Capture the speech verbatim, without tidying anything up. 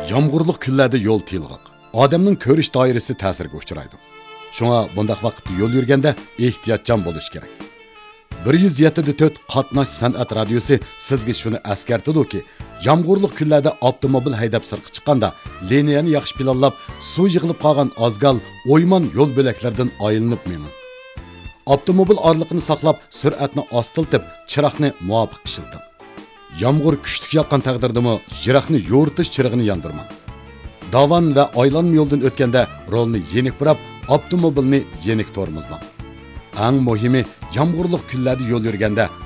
Yağmurluq kunlarda yo'l tiyilg'iq. Odamning ko'rish doirasi ta'sirga uchraydi. Shunga bundaq vaqtda yo'l yurganda ehtiyotchan bo'lish kerak. bir yuz yetti nuqta to'rt qatnash san'at radiosi sizga shuni eskartidiki, yağmurluq kunlarda avtomobil haydab sirqqa chiqqanda liniyani yaxshi planlab, suv yig'ilib qolgan ozgal, o'yman yo'l bo'laklardan aylanib mening. Avtomobil orliqini saqlab, sur'atni ostiltib, chiroqni muvofiq ishilting. Yağmur kuchli yoqqan taqdirdami, jiroqni yo'ritish chirog'ini yondirmang. Davan va aylanma yo'ldan o'tganda rolni yenik burab, avtomobilni yenik tormozlang. Eng muhimi, yağmurluq kunlarda yo'l yurganda